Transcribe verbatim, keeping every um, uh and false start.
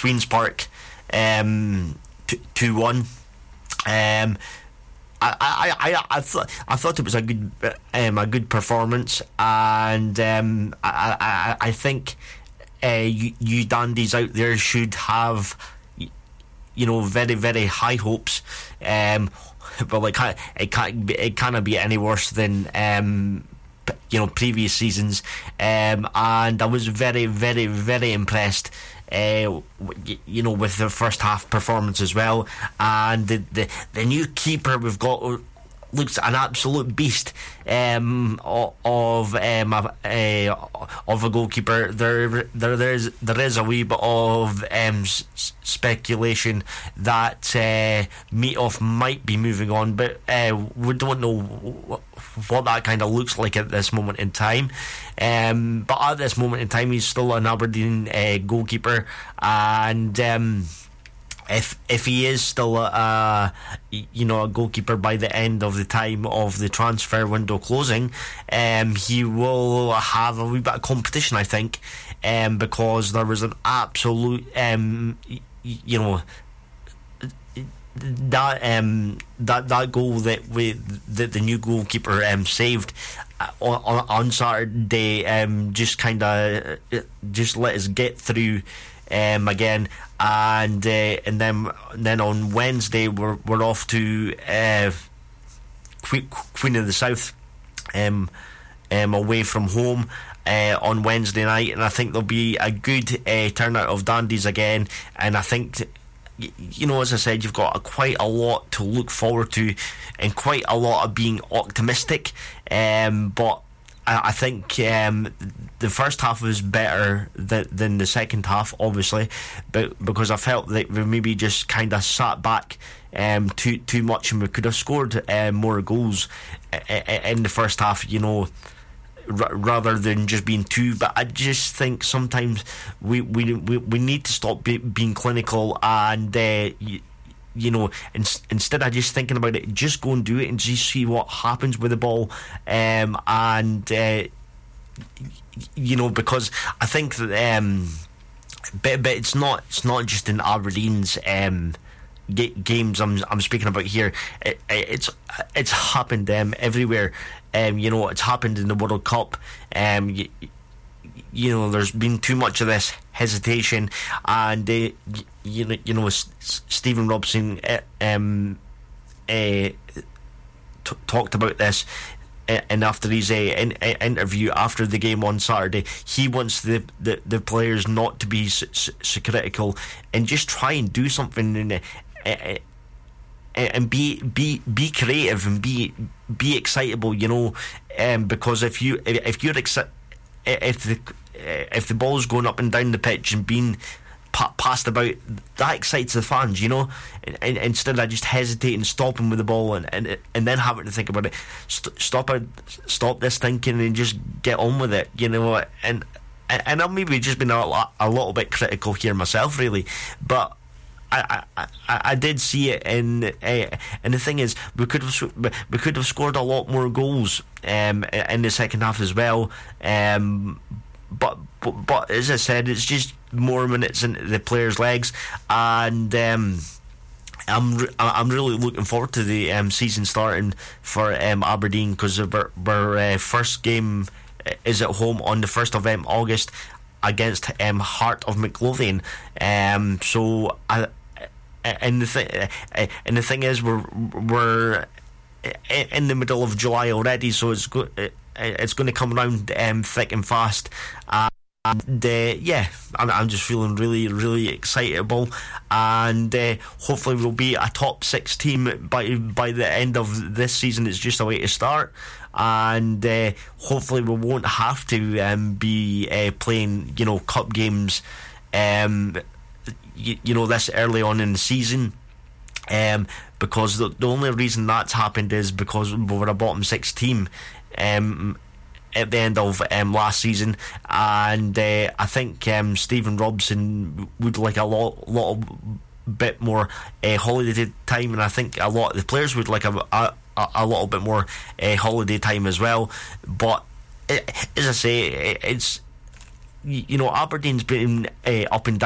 Queen's Park, um, two one. Um, I I I I thought I thought it was a good um, a good performance, and um, I, I I think uh, you, you dandies out there should have, you know, very very high hopes. Um, but like it can't it cannot be any worse than um, you know, previous seasons. Um, and I was very very very impressed. Uh, you know, with the first half performance as well, and the the, the new keeper we've got looks an absolute beast um, of um, a, of a goalkeeper. There, there, there is there is a wee bit of um, s- speculation that uh, Meathoff might be moving on, but uh, we don't know what that kind of looks like at this moment in time. Um, but at this moment in time, he's still an Aberdeen uh, goalkeeper, and um, if if he is still a, a you know a goalkeeper by the end of the time of the transfer window closing, um, he will have a wee bit of competition, I think, um, because there was an absolute um, you know. That um that that goal that we that the new goalkeeper um saved uh, on on Saturday um just kind of uh, just let us get through um again, and uh, and then then on Wednesday we're we're off to uh, Queen, Queen of the South um um away from home. Uh, on Wednesday night, and I think there'll be a good uh, turnout of dandies again, and I think t- you know, as I said, you've got a, quite a lot to look forward to, and quite a lot of being optimistic. Um, but I, I think um, the first half was better th- than the second half, obviously, but because I felt that we maybe just kind of sat back um, too too much, and we could have scored uh, more goals in the first half. You know. R- rather than just being two, but I just think sometimes we we we, we need to stop be, being clinical, and uh, you, you know, in, instead of just thinking about it, just go and do it and just see what happens with the ball, um, and uh, you know, because I think that um, but but it's not it's not just in Aberdeen's um. games I'm I'm speaking about here. It, it's it's happened um, everywhere. Um, you know, it's happened in the World Cup. Um, you, you know, there's been too much of this hesitation, and uh, you know, you know, S- Stephen Robson uh, um, uh, t- talked about this. And after his uh, in, uh, interview after the game on Saturday, he wants the, the, the players not to be so, so critical and just try and do something in, uh, and be be be creative and be be excitable, you know. Um, because if you if you're exci- if the if the ball's going up and down the pitch and being passed about, that excites the fans, you know. And, instead of just hesitating, stopping with the ball, and and, and then having to think about it, st- stop it, stop this thinking and just get on with it, you know. And and I've maybe just been a, a little bit critical here myself, really, but I I, I, I did see it, and uh, and the thing is, we could have we could have scored a lot more goals um, in the second half as well. Um, But, but but as I said, it's just more minutes into the players' legs, and um, I'm re- I'm really looking forward to the um, season starting for um, Aberdeen, because our, our uh, first game is at home on the first of um, August against um, Heart of Midlothian. Um, so I, and the thing and the thing is, we're we're in the middle of July already, so it's good. It's going to come around um, thick and fast, and uh, yeah, I'm, I'm just feeling really, really excitable, and uh, hopefully we'll be a top six team by by the end of this season. It's just a way to start, and uh, hopefully we won't have to um, be uh, playing, you know, cup games, um, you, you know, this early on in the season. Um, because the, the only reason that's happened is because we were a bottom six team um, at the end of um, last season, and uh, I think um, Stephen Robson would like a lot, lot of bit more uh, holiday time, and I think a lot of the players would like a a, a little bit more uh, holiday time as well. But it, as I say, it, it's, you know, Aberdeen's been uh, up and down.